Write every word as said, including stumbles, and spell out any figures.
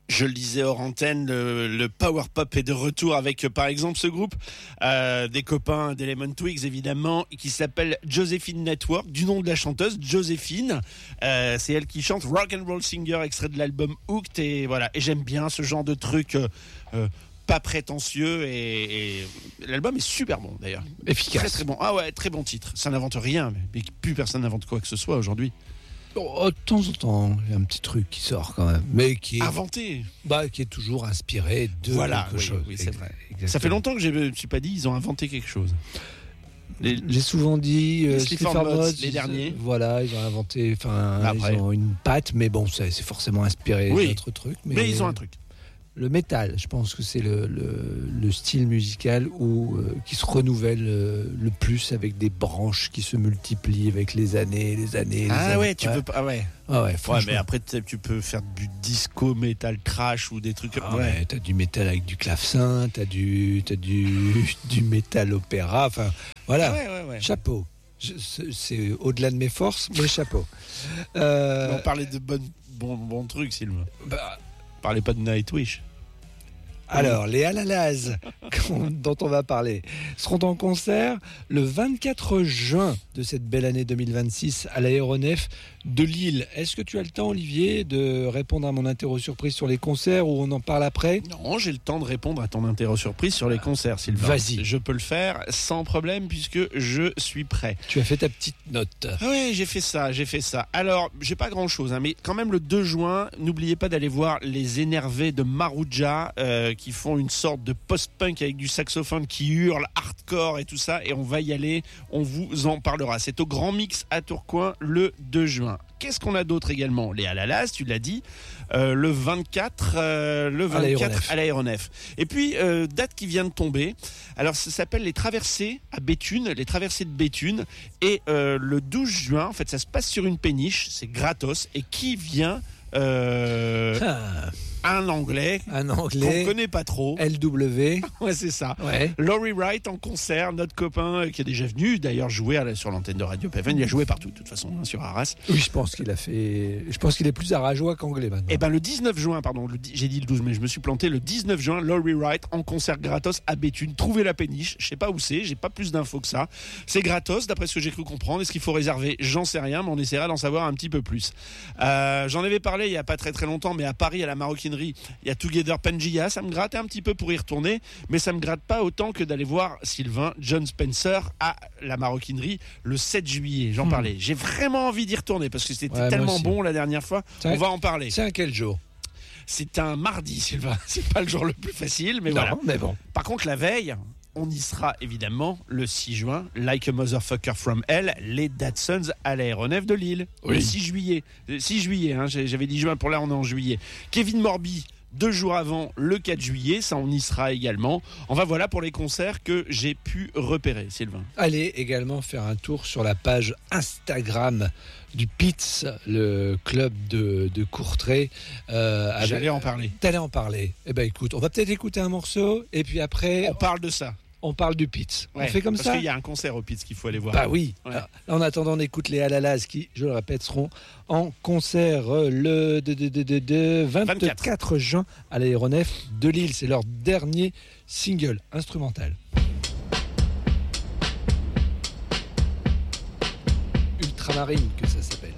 Je le disais hors antenne, le, le power pop est de retour avec, par exemple, ce groupe, euh, des copains des Lemon Twigs, évidemment, qui s'appelle Josephine Network, du nom de la chanteuse, Joséphine. Euh, c'est elle qui chante Rock and Roll Singer, extrait de l'album Hooked, et voilà. Et j'aime bien ce genre de truc, euh, euh, pas prétentieux, et, et l'album est super bon d'ailleurs. Efficace. Très très bon. Ah ouais, très bon titre. Ça n'invente rien, mais plus personne n'invente quoi que ce soit aujourd'hui. Oh, de temps en temps, il y a un petit truc qui sort quand même, mais qui est Inventé. Bah, qui est toujours inspiré de voilà, quelque oui, chose. Oui, c'est vrai. Exactement. Ça fait longtemps que je ne me suis pas dit ils ont inventé quelque chose. Les, J'ai souvent dit les euh, Sleaford Mods, les derniers. Voilà, ils ont inventé, enfin, Après. ils ont une patte, mais bon, c'est, c'est forcément inspiré oui. d'autres trucs. Mais, mais ils ont un truc. Le métal, je pense que c'est le, le, le style musical où, euh, qui se renouvelle euh, le plus avec des branches qui se multiplient avec les années, les années. Les ah années. ouais, tu ouais. peux pas. Ah ouais. Ah ouais, ouais, mais après tu peux faire du disco, métal, trash ou des trucs. Ah ouais. ouais, t'as du métal avec du clavecin, t'as du, t'as du, du métal opéra. Enfin, voilà. Ah ouais, ouais, ouais. Chapeau. Je, c'est, c'est au-delà de mes forces, mais chapeau. Euh... On parlait de bon, bon, bon trucs, Sylvain. Bah... Parlez pas de Nightwish. Alors, les Alalaz, dont on va parler, seront en concert le vingt-quatre juin de cette belle année deux mille vingt-six à l'aéronef de Lille. Est-ce que tu as le temps, Olivier, de répondre à mon interro surprise sur les concerts ou on en parle après ? Non, j'ai le temps de répondre à ton interro surprise sur les concerts, Sylvain. Vas-y. Je peux le faire sans problème puisque je suis prêt. Tu as fait ta petite note. Oui, j'ai fait ça, j'ai fait ça. Alors, j'ai pas grand-chose, hein, mais quand même le deux juin, n'oubliez pas d'aller voir les énervés de Marouja euh, qui font une sorte de post-punk avec du saxophone qui hurle hardcore et tout ça, et on va y aller, on vous en parlera. C'est au Grand Mix à Tourcoing le deux juin. Qu'est-ce qu'on a d'autre également ? Les Alalaz, tu l'as dit, euh, le vingt-quatre, euh, le vingt-quatre à l'aéronef. Et puis, euh, date qui vient de tomber, alors ça s'appelle les Traversées à Béthune, les Traversées de Béthune, et euh, le douze juin, en fait ça se passe sur une péniche, c'est gratos, et qui vient... Euh, ah. Un anglais, un anglais qu'on connaît pas trop. L W. Ouais, c'est ça. Ouais. Laurie Wright en concert, notre copain euh, qui est déjà venu d'ailleurs jouer à la, sur l'antenne de Radio P F M. Il a joué partout, de toute façon, hein, sur Arras. Oui, je pense qu'il a fait. Je pense qu'il est plus arajois qu'anglais maintenant. Et ben le dix-neuf juin, pardon, le, j'ai dit le douze, mais je me suis planté. Le dix-neuf juin, Laurie Wright en concert gratos à Béthune. Trouvez la péniche. Je sais pas où c'est, j'ai pas plus d'infos que ça. C'est gratos, d'après ce que j'ai cru comprendre. Est-ce qu'il faut réserver ? J'en sais rien, mais on essaiera d'en savoir un petit peu plus. Euh, j'en avais parlé il y a pas très très longtemps, mais à Paris, à la Maroquinerie, il y a Together Pangea, ça me gratte un petit peu pour y retourner, mais ça me gratte pas autant que d'aller voir Sylvain John Spencer à la Maroquinerie le sept juillet. J'en mmh. parlais. J'ai vraiment envie d'y retourner parce que c'était ouais, tellement bon la dernière fois. C'est On un... va en parler. C'est à quel jour ? C'est un mardi, Sylvain. C'est pas le jour le plus facile, mais non, voilà. Mais bon. Par contre, la veille, on y sera évidemment le six juin, Like a Motherfucker from Hell, les Datsuns à l'aéronef de Lille. Oui. Le six juillet. six juillet, hein, j'avais dit juin, pour là on est en juillet. Kevin Morby. Deux jours avant, le quatre juillet, ça on y sera également. Enfin voilà pour les concerts que j'ai pu repérer, Sylvain. Allez également faire un tour sur la page Instagram du Pitts, le club de, de Courtrai. Euh, avec... J'allais en parler. T'allais en parler. Eh ben écoute, on va peut-être écouter un morceau et puis après... On parle de ça. On parle du Pitts. Ouais, on fait comme parce ça. Parce qu'il y a un concert au Pitts qu'il faut aller voir. Bah oui. Ouais. Alors, en attendant, on écoute les Alalaz qui, je le répète, seront en concert le de, de, de, de, de vingt-quatre, vingt-quatre juin à l'aéronef de Lille. C'est leur dernier single instrumental. Ultramarine que ça s'appelle.